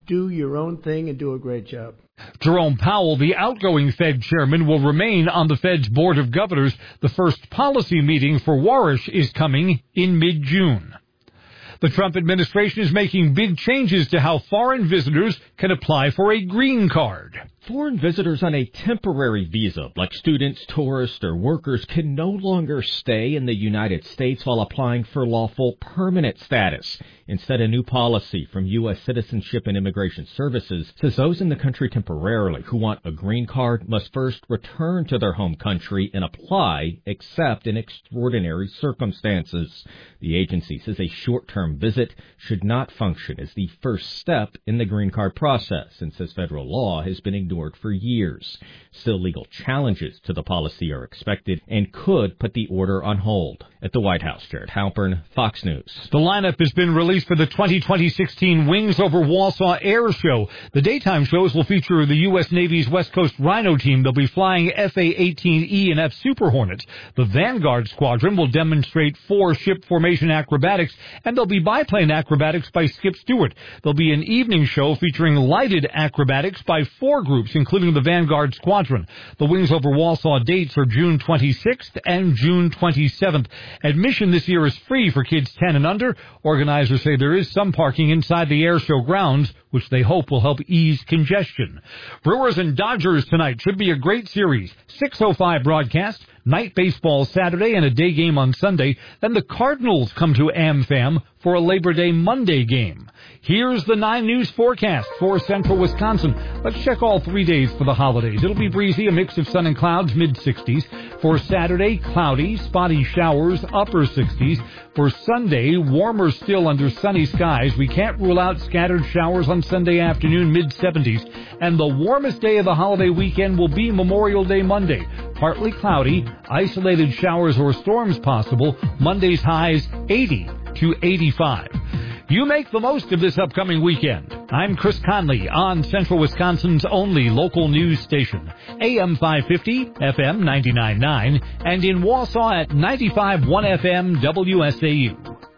do your own thing and do a great job. Jerome Powell, the outgoing Fed chairman, will remain on the Fed's Board of Governors. The first policy meeting for Warish is coming in mid-June. The Trump administration is making big changes to how foreign visitors can apply for a green card. Foreign visitors on a temporary visa, like students, tourists, or workers, can no longer stay in the United States while applying for lawful permanent status. Instead, a new policy from U.S. Citizenship and Immigration Services says those in the country temporarily who want a green card must first return to their home country and apply, except in extraordinary circumstances. The agency says a short-term visit should not function as the first step in the green card process and says federal law has been ignored for years. Still, legal challenges to the policy are expected and could put the order on hold. At the White House, Jared Halpern, Fox News. The lineup has been released for the 2016 Wings Over Wausau Air Show. The daytime shows will feature the U.S. Navy's West Coast Rhino team. They'll be flying FA-18E and F Super Hornets. The Vanguard Squadron will demonstrate 4 ship formation acrobatics, and there'll be biplane acrobatics by Skip Stewart. There'll be an evening show featuring lighted acrobatics by 4 groups, including the Vanguard Squadron. The Wings Over Wausau dates are June 26th and June 27th. Admission this year is free for kids 10 and under. Organizers say there is some parking inside the air show grounds, which they hope will help ease congestion. Brewers and Dodgers tonight should be a great series. 6:05 broadcast, night baseball Saturday and a day game on Sunday. Then the Cardinals come to AmFam for a Labor Day Monday game. Here's the 9 News forecast for central Wisconsin. Let's check all 3 days for the holidays. It'll be breezy, a mix of sun and clouds, mid-60s. For Saturday, cloudy, spotty showers, upper 60s. For Sunday, warmer still under sunny skies. We can't rule out scattered showers on Sunday afternoon, mid-70s. And the warmest day of the holiday weekend will be Memorial Day Monday. Partly cloudy, isolated showers or storms possible. Monday's highs 80 to 85. You make the most of this upcoming weekend. I'm Chris Conley on Central Wisconsin's only local news station, AM 550, FM 99.9, and in Wausau at 95.1 FM WSAU.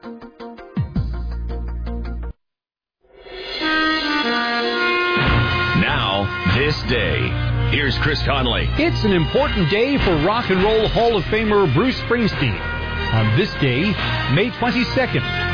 Now, this day. Here's Chris Conley. It's an important day for Rock and Roll Hall of Famer Bruce Springsteen. On this day, May 22nd.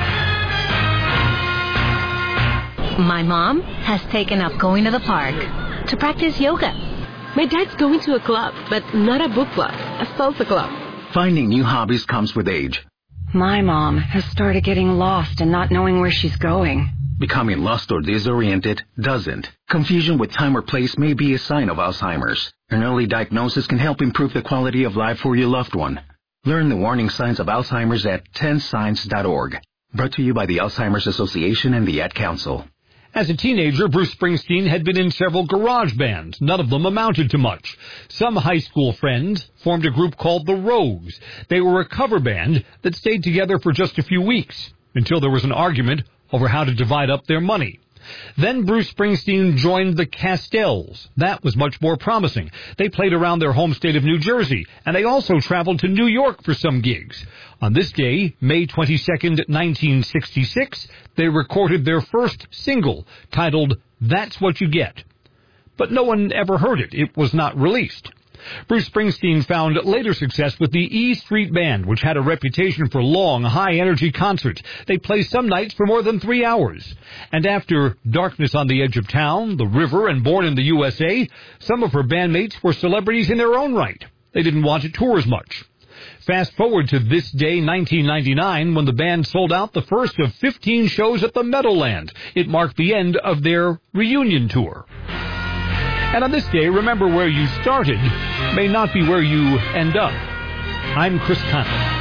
My mom has taken up going to the park to practice yoga. My dad's going to a club, but not a book club, a salsa club. Finding new hobbies comes with age. My mom has started getting lost and not knowing where she's going. Becoming lost or disoriented doesn't. Confusion with time or place may be a sign of Alzheimer's. An early diagnosis can help improve the quality of life for your loved one. Learn the warning signs of Alzheimer's at 10signs.org. Brought to you by the Alzheimer's Association and the Ad Council. As a teenager, Bruce Springsteen had been in several garage bands. None of them amounted to much. Some high school friends formed a group called the Rogues. They were a cover band that stayed together for just a few weeks until there was an argument over how to divide up their money. Then Bruce Springsteen joined the Castells. That was much more promising. They played around their home state of New Jersey, and they also traveled to New York for some gigs. On this day, May 22nd, 1966, they recorded their first single, titled That's What You Get. But no one ever heard it. It was not released. Bruce Springsteen found later success with the E Street Band, which had a reputation for long, high-energy concerts. They played some nights for more than 3 hours. And after Darkness on the Edge of Town, The River, and Born in the USA, some of her bandmates were celebrities in their own right. They didn't want to tour as much. Fast forward to this day, 1999, when the band sold out the first of 15 shows at the Meadowlands. It marked the end of their reunion tour. And on this day, remember where you started may not be where you end up. I'm Chris Conley.